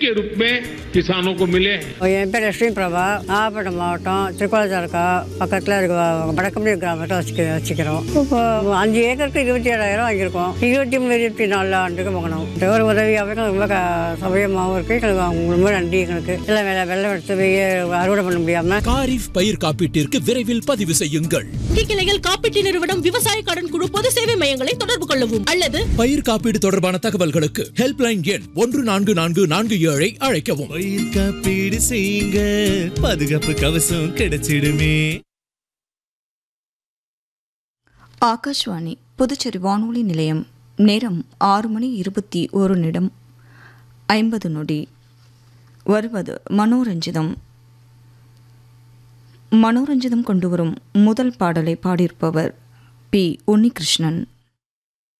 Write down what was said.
के रूप में किसानों को मिले हैं। என் பேர் லட்சுமி பிரபா, நாகப்பட்டினம் மாவட்டம் திருக்கோளத்தாலுக்கா பக்கத்தில் இருக்க வடக்கம்பி கிராமத்தை வச்சுக்கிறோம். இப்போ 5 ஏக்கருக்கு 27,000 வாங்கியிருக்கோம். 23-24 ஆண்டுக்கு வாங்கணும். ஒரு உதவியாகவே எங்களுக்கு ரொம்ப சௌகரியமாகவும் இருக்குது. எங்களுக்கு அவங்க ரொம்ப நன்றி. எங்களுக்கு எல்லாம் வெள்ளம் எடுத்து போய் அறுவடை பண்ண முடியாமல். காரிஃப் பயிர் காப்பீட்டிற்கு விரைவில் பதிவு செய்யுங்கள். கிளைகள் காப்பீட்டு நிறுவனம் விவசாய கடன் குழு பொது சேவை மையங்களை தொடர்பு கொள்ளவும் அல்லது பயிர் காப்பீடு தொடர்பான தகவல்களுக்கு ஹெல்ப்லைன் எண் 144447 அழைக்கவும். பயிர் காப்பீடு செய்யுங்க, பாதுகாப்பு கவசம் கிடைச்சிடுமே. ஆகாஷ்வாணி புதுச்சேரி வானொலி நிலையம். நேரம் 6:21 வருவது மனோரஞ்சிதம். மனோரஞ்சிதம் கொண்டு வரும் முதல் பாடலை பாடியிருப்பவர் பி. உன்னிகிருஷ்ணன்.